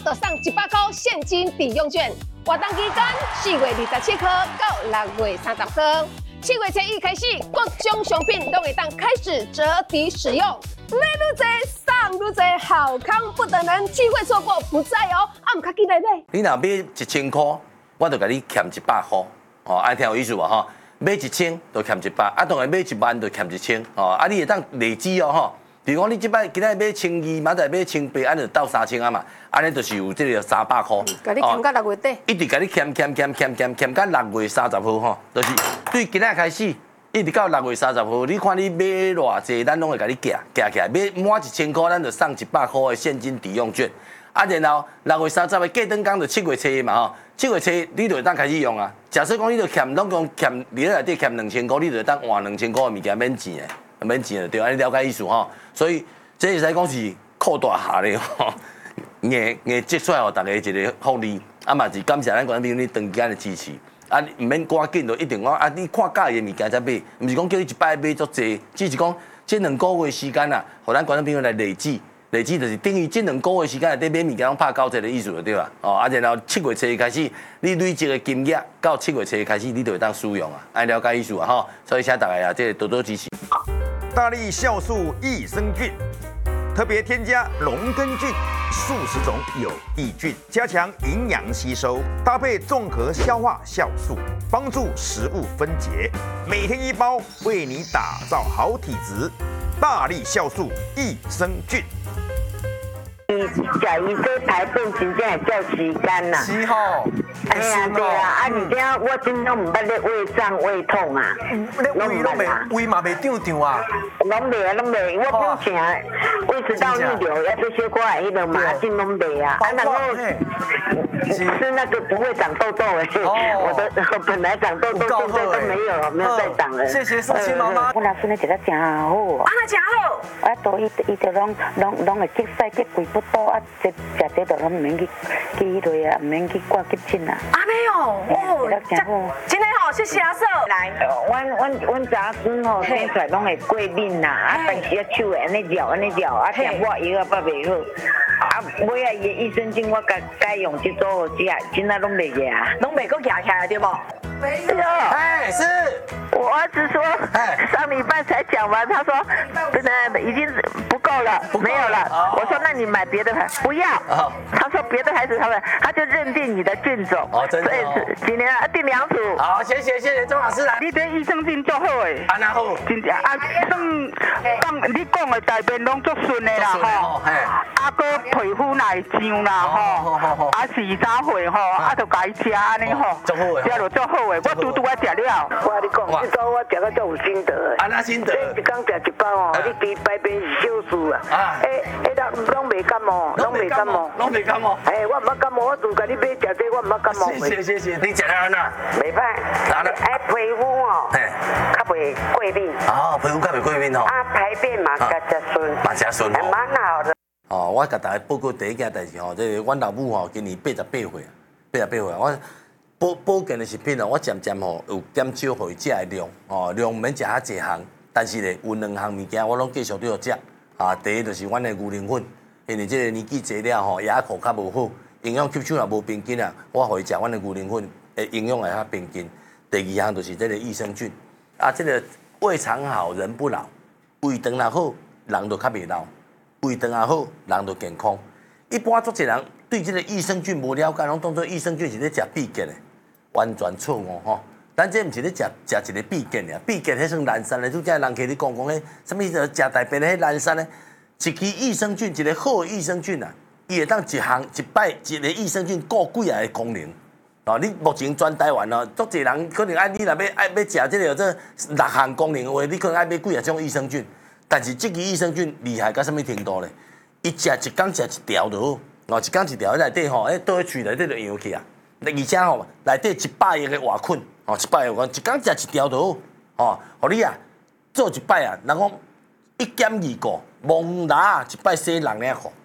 就送100块现金抵用券。活动期间4月27号到6月30号，7月初1开始，各种商品都会当开始折抵使用。买愈多，送愈多，好康不等人，机会错过不再哦！唔卡记来买。 你若买1000块，我就甲你欠100块，哦，爱听有意思无吼？买1000就欠100，当然买1万就欠1000，哦，你会当累积哦吼。比如讲，你即摆今仔买1200，明仔买1800，安就到3000啊嘛，安尼就是有这个300块。 甲你欠到6月底， 一直甲你欠到6月30号吼，就是对今仔开始，一直到6月30号，你看你买偌济，咱拢会甲你寄起来，买满1000块，咱就送100块的现金抵用券。然后6月30号过灯工就7月初嘛吼，7月初你就会当开始用啊。假设讲你就欠总共欠你内底欠2000块，你就会当换2000块的物件免钱的，免钱的对，安尼了解意思吼。所以这会使讲是扩大下咧吼，硬积出来互大家一个福利，嘛是感谢咱观众朋友你长期的支持。唔免赶紧就一定讲你看介意的物件才买，唔是讲叫你一摆买足济，只是讲这2个月时间啊，互咱观众朋友来累积。累积就是等于这2个月时间内底买物件拢拍9折的意思就对啦。然后7月初开始，你累积的金额到7月初开始，你就会当使用啊，安了解意思啊吼。所以请大家这多多支持。 大力酵素益生菌，特别添加龙根菌、数10种有益菌，加强营养吸收，搭配综合消化酵素，帮助食物分解。每天1包，为你打造好体质。大力酵素益生菌。 食伊这排便真正会叫时间呐。 是吼。 哎呀，对啊，而且我真拢唔捌咧胃胀胃痛啊。 胃嘛袂胀啊。 拢袂啊，拢袂，我之前胃食道逆流，要这些块迄个麻疹拢袂啊。然后吃那个不会长痘痘诶。我本来长痘痘，现在都没有再长了。 谢谢素清妈妈。 我老孙咧食得真好。 那真好。 啊，都伊就拢会急屎急规不多啊，食这都拢唔免去迄类啊，唔免去挂急诊啊。 安尼哦，真好，谢谢阿嫂。来， 阮查孙吼生出来拢会过敏啦，但是手会安尼绕，点我药啊捌袂好。尾啊伊的益生菌我改用这组食，真仔拢袂个啊， 拢袂搁夹起来对不？ 没有。 哎，是。 我儿子说，上礼拜才讲完，他说，真的已经不够了，没有了。我说那你买别的牌，不要。他说别的牌子他就认定你的菌种。 真的。 所以今年订2组。 好，谢谢钟老师来。 你这益生菌做好诶。 安那好。 真正你讲的大便拢足顺的啦吼。个皮肤来痒啦吼，时早会吼，就该食安尼吼，食就足好诶。我拄啊食了。我跟你讲，这早我食到足有心得诶。 安那心得？ 一工食1包哦，你第排便是小事啊。拢袂感冒，拢袂感冒。 我唔捌感冒，我就甲你买食这，我唔捌感冒。 谢，你食了安那？ 袂歹。皮肤哦，较袂过敏。 皮肤较袂过敏吼。 排便嘛较顺。 嘛真顺。 蛮好的。 我甲大家报告第一件代志吼，这阮老母吼今年88岁，88岁，我保健的食品我渐渐吼有减少互伊食的量，量唔免食遐济项，但是咧有2项物件我拢继续都要食。第一就是阮的牛奶粉，因为这个年纪济了吼，牙口较无好，营养吸收也无平均啊，我互伊食阮的牛奶粉，营养会较平均。第2项就是这个益生菌，这个胃肠好人不老，胃肠若好，人就较袂老。胃肠也好，人就健康。一般足侪人对这个益生菌无了解，拢当作益生菌是咧食必健的，完全错误吼。咱这毋是咧食一个必健尔，必健迄算蓝山的，拄则人客咧讲迄什么食大便的迄蓝山咧，一支益生菌，一个好的益生菌啊，伊会当一摆一个益生菌顾几下的功能。你目前全台湾哦，足侪人可能你若要食这个6项功能的话，你可能爱买几啊种益生菌。但是这个益生菌厉害到什么程度咧？伊一工食1条就好，一工1条，内底吼，倒去喙内底就扬起啊。而且吼，内底100个活菌，100个活菌，一工食1条就好，互你啊做1摆啊，人讲1减2个，蒙拿1摆洗6领裤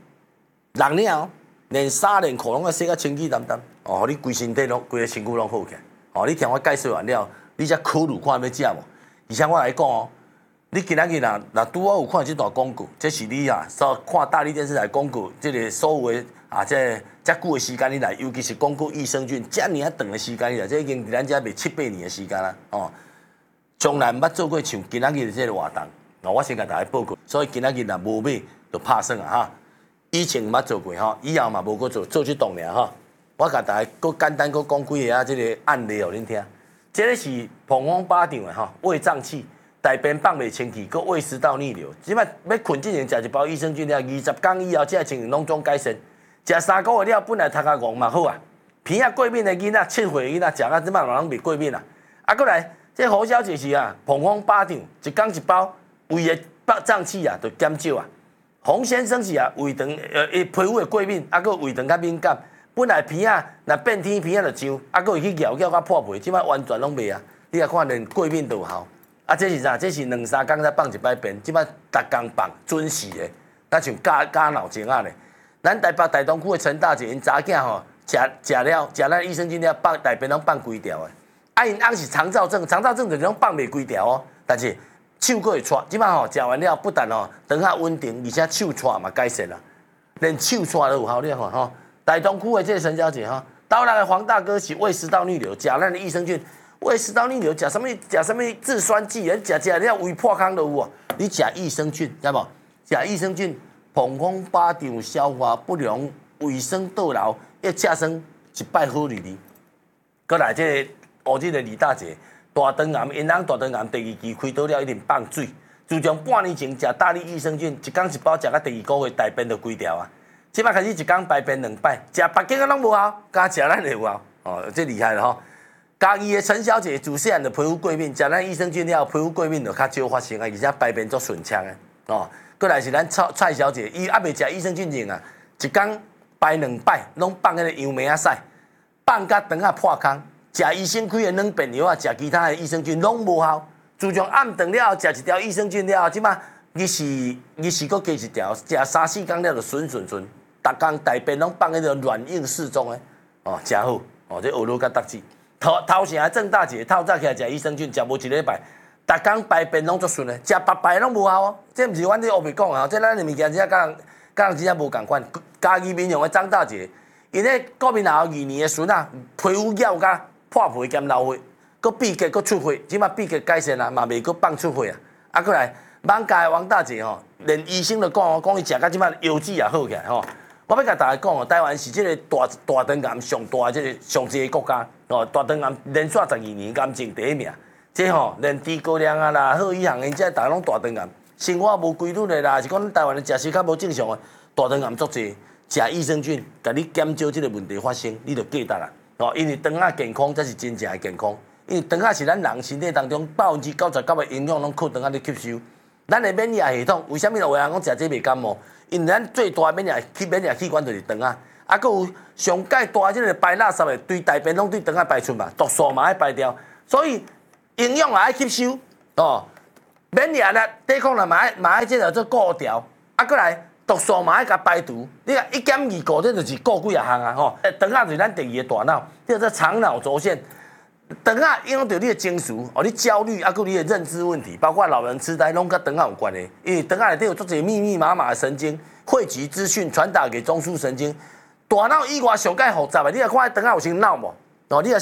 ，6领连衫连裤拢要洗甲清气淡淡，互你规身体拢规个身躯拢好起来。你听我介绍完了，你才考虑看要食无？而且我来讲你今仔日若拄好有看这段广告，这是你所看大力电视台广告，这个所有的遮久的时间以来，尤其是广告益生菌，遮尔啊长的时间以来，这已经伫咱遮卖7、8年的时间啦，哦，从来毋捌做过像今仔日的这个活动。我先甲大家报告，所以今仔日若无买，就拍算啊哈。以前毋捌做过吼，以后嘛无搁做这档尔吼。我甲大家搁简单搁讲几个这个案例互恁听。这个是膀胱巴掌的吼，胃胀气。大便放袂清气，佮胃食道逆流，即摆要困之前食一包益生菌了，20天以后，这情形拢总改善。食3个月了，本来头壳戆嘛好啊，鼻啊过敏的囡仔、7岁的囡仔食到即摆人袂过敏啊。啊，过来，这胡小姐是膀胱巴掌，一天一包，胃的胀气就减少啊。洪先生是胃肠皮肤的过敏，啊，佮胃肠较敏感，本来鼻啊若变天鼻就痒，啊，佮会去咬到破皮，即摆完全拢袂啊。你来看，连过敏都有效。啊，这是啥？这是2、3天才放一摆便，即摆逐工放，准时的，那像加脑精啊咧。咱台北大东区的陈大姐，因查囝吼，食了益生菌了，放大便拢放规条的。啊，因翁是肠燥症，肠燥症就是拢放袂规条哦，但是手佫会喘。即摆吼食完了，不但吼肠下稳定，而且手喘嘛改善啦，连手喘都有效。你看吼，大东区的这个陈小姐吼，刀来的黄大哥是胃食道逆流，食咱的益生菌。胃食道逆流，食什么制酸剂啊？食了胃破康都有哦。你食益生菌，知无？食益生菌，膀胱巴掌消化不良、胃酸倒流，要吃生一摆好日子。过来这个这个李大姐，大肠癌，因翁大肠癌第2期开刀了，一定放水。自从半年前食大力益生菌，一天一包，食到第2个月大便就规条啊。即摆开始一天排便2摆，食别间拢无效，加食咱就有效。哦，这厉害了吼！嘉义的陈小姐自细汉就皮肤过敏，食咱益生菌了，皮肤过敏就较少发生啊，而且排便足顺畅的哦。过来是咱蔡小姐，伊还未食益生菌前啊，一天排2摆，拢放迄个杨梅啊屎，放甲肠啊破空，食医生开的软便药啊，食其他的益生菌拢无效。自从暗顿了后，食一条益生菌了后，即摆日时佫加一条，食3、4天了就顺，逐工大便拢放迄个软硬适中的哦，真好哦，这学路甲得志。头前郑大姐透早起来食益生菌，食无1礼拜，逐工排便拢足顺的，食白白拢无效哦。这毋是阮这黑白讲啊，这咱的物件真甲人真正无共款。嘉义民雄的张大姐，因咧国民后2年的孙啊，皮肤咬甲破皮兼流血，佮闭结佮出血，即摆闭结改善啊，嘛袂佮放出血啊。啊，过来艋舺的王大姐吼，连医生都讲伊食到即摆腰子也好起来吼。我要甲大家讲哦，台湾是这个大肠癌上大的这个上济个国家哦，大肠癌连续12年癌症第1名。这吼连猪高粱啊啦，好医行因这大拢大肠癌，生活无规律的啦，是讲台湾的食食较无正常的，大肠癌足济。食益生菌，甲你减少这个问题发生，你就记得啦。哦，因为肠仔健康才是真正的健康，因为肠仔是咱人身体当中99%的营养拢靠肠仔咧吸收。咱的免疫系统为什么有人讲食这袂感冒？因为咱最大的免疫器官就是肠仔，啊，佮有上界大即个排垃圾的，对大便拢对肠仔排出嘛，毒素嘛爱排掉，所以营养也爱吸收哦，免疫力抵抗力嘛爱即个做固调，啊，过来毒素嘛爱甲排除。你看1.25这就是顾几啊项啊吼，肠仔就是咱第2个大脑，叫做肠脑轴线。肠仔影响到你的情绪，哦，你焦虑，啊，佮你的认知问题，包括老人痴呆，拢甲肠仔有关的。因为肠仔内底有足侪密麻的神经，汇集资讯传达给中枢神经。大脑以外上界复杂的，你来看肠仔有先脑无？哦，你